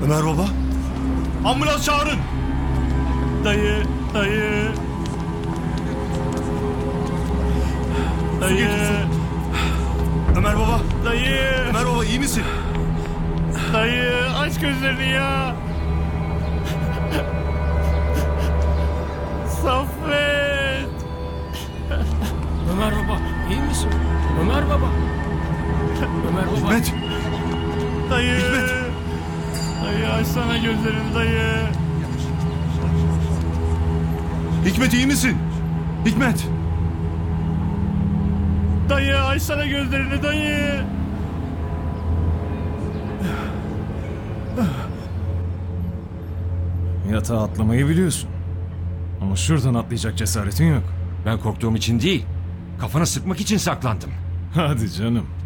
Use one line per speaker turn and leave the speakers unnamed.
Ömer baba. Ambulans çağırın.
Dayı.
Ömer baba.
Dayı.
Ömer baba iyi misin?
Dayı aç gözlerini ya. Saffet.
Ömer baba iyi misin? Ömer baba. Ömer baba.
Hikmet.
Dayı.
Hikmet.
Dayı açsana gözlerini dayı.
Hikmet iyi misin? Hikmet.
Dayı açsana gözlerini dayı.
Yatağa atlamayı biliyorsun. Ama şuradan atlayacak cesaretin yok.
Ben korktuğum için değil, kafana sıkmak için saklandım.
Hadi canım.